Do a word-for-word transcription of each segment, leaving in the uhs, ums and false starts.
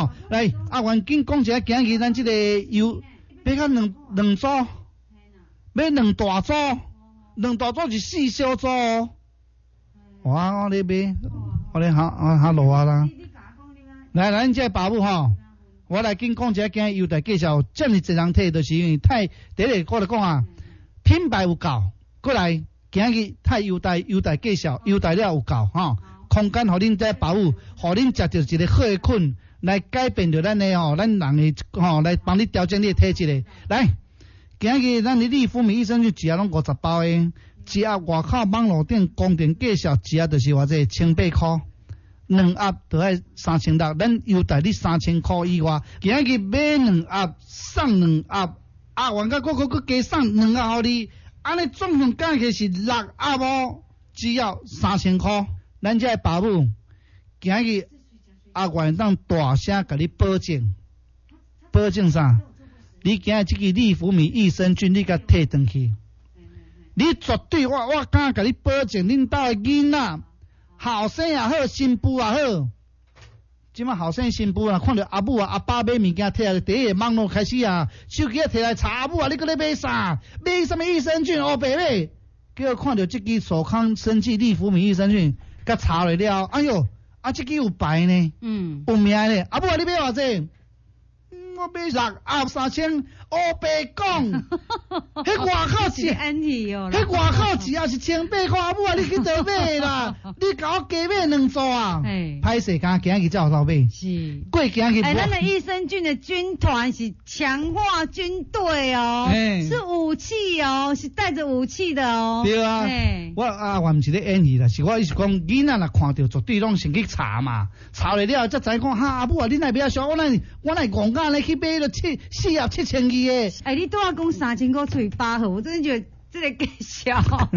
吼，来阿元紧讲一下，今日咱这个油要较两两组，要两大组，两大组是四小组哦。哇，我咧买，我咧哈啊哈罗啊啦。来，咱这爸母吼，我来紧讲一下，今日优待介绍，这么侪人摕，就是因为太第一个我来讲啊，品牌有够，过来今日太优待优待介绍，优待了有够吼。空间，互恁这保护，互恁食到一个好的菌，来改变着咱的吼，咱人的吼，来帮你调整你的体质的。来，今日咱的利福米益生菌一盒拢五十包的，一盒外口网络顶公定介绍，一盒就是偌济千八块，两盒就爱三千六，咱优待你三千块以外，今日买两盒送两盒，啊，原甲我佫加送两盒互你，安尼总共加起是六盒哦，只要三千块。咱这爸母，今日阿元当大声甲你保证，保证啥？你今日这个利福米益生菌，你甲摕转去，你绝对我我敢甲你保证，恁家的囡仔后生也好，新妇也好，即马后生新妇啊，看到阿母啊阿爸买物件摕来第一个网络开始啊，手机啊摕来查阿母啊，你搁咧买啥？买什么益生菌？哦，白买，叫看到这个手康生技利福米益生菌。甲查了了，哎哟，啊，这个有牌呢，嗯，有名呢。阿母啊，你买偌济？我买六盒三千，乌白讲，迄外口是安体哦， 迄外口只要是千八块，阿母啊，你去倒买啦？你甲我加买两组啊？歹势，敢今日才有到买。 是， 过今日。 哎，咱的益生菌的军团是强化军队哦，是武器哦，是带着武器的哦。 对啊，我啊，我毋是咧演戏啦，是我意思讲，囡仔若看到绝对拢先去查嘛，查了了才知讲，哈，阿母啊，你哪买少？我哪我哪戆家咧去买了七四盒七千二诶。 哎，你拄仔讲三千块除八号，我真的觉得这个计笑。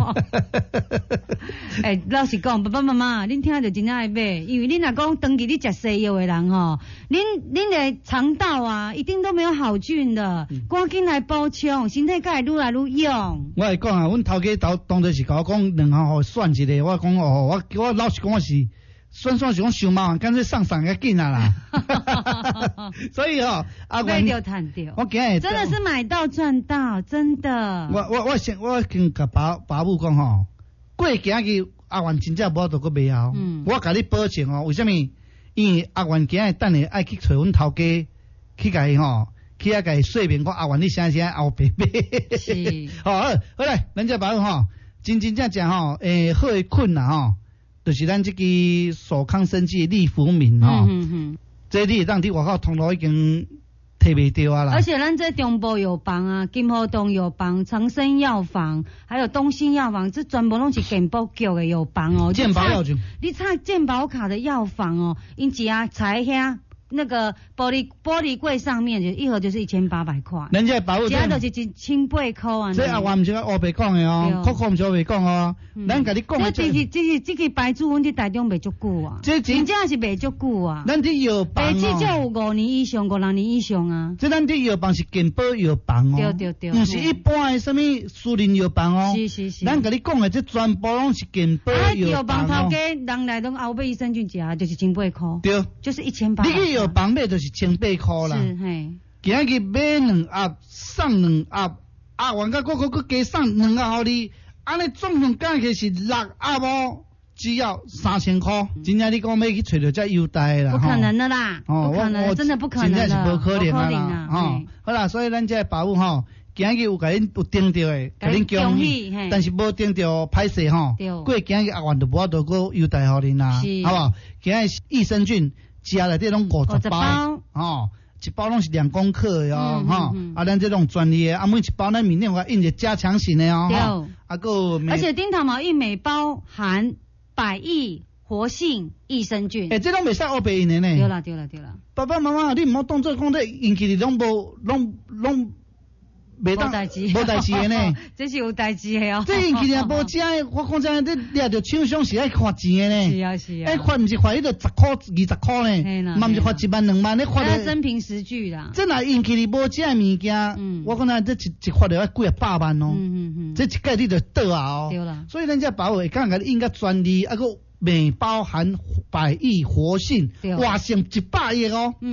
哎，老实讲，爸爸妈妈，恁听着真正爱买，因为恁若讲长期你食西药的人吼，恁恁的肠道啊，一定都没有好菌的，赶紧来补充，身体才会愈来愈勇。 我来讲啊，阮头家当当作是甲我讲两项互选一个，我讲哦，我我老实讲我是。算算是讲伤麻烦，干脆上上个紧啊啦。所以哦，阿元买到赚到， 我今日真的是买到赚到，真的。 我我我先我跟甲爸爸母讲吼，过今日阿元真正无得个买后，嗯、我甲你保证哦，为什么？因为阿元今日等下爱去找阮头家去甲伊吼，去啊甲伊说明讲阿元你啥啥后白买。是，好好好来，咱这爸母吼，真真正正吼，诶、欸，好诶困啦吼。就是咱这个手康生技利福敏吼，嗯嗯嗯，这你当伫外口通路已经摕袂到啊啦。 而且咱这中部药房啊、金河东药房、长生药房，还有东兴药房，这全部拢是健保局的药房哦。 健保药就， 你查健保卡的药房哦，因一啊查遐。那个玻璃玻璃柜上面就一盒就是一千八百块， 人家保护， 其他都是一千八块啊。 这阿我毋是个乌白讲的哦，口口毋是乌白讲哦，咱甲你讲的这这这是这个牌子，阮伫台中卖足久啊，这真正是卖足久啊。 咱伫药房哦， 至少有五年以上，五六年以上啊。 这咱伫药房是健保药房哦， 对对对， 毋是一般的什么私人药房哦。 是是是， 咱甲你讲的这全部拢是健保药房哦。 药房头家人来拢后买益生菌一盒就是千八块， 对， 就是一千八。 你去药房买就是。千八块啦， 是嘿。 今日买两盒，送两盒，啊，原甲我佫加送两盒互你，安尼总共加起是六盒哦，只要三千块。真正你讲要去找到这优待啦， 不可能的啦， 哦， 不可能，真的不可能真正是无可能啦， 啦，吼。好啦，所以咱这保护吼，今日有甲恁有盯到的，甲恁恭喜，但是无盯到歹势吼，过今日阿元就无法度个优待互恁啦，好不好？今日益生菌。家内底拢五十包，吼，一包拢是两公克哟，吼，啊，咱这种专业，啊，每一包咱面顶有印着加强型的哦，吼，啊个， 而且丁头毛印每包含百亿活性益生菌， 诶，这拢袂使乌白印的呢。 对啦对啦对啦， 爸爸妈妈，你毋好当作讲这引起你拢无拢拢。 无代志， 无代志的呢， 这是有代志的哦。 这引起人无正，我讲真，你掠着厂商是爱花钱的呢。 是啊是啊， 爱花毋是花迄个十块、二十块呢，嘛毋是花一万两万，你花的。 真凭实据啦。 这若引起你无正物件，嗯，我讲咱这一一花着要几啊百万哦，嗯嗯嗯，这一届你就倒啊哦。 对啦。 所以人家保护会讲甲你应该专利，啊个未包含百亿活性，活性一百亿哦。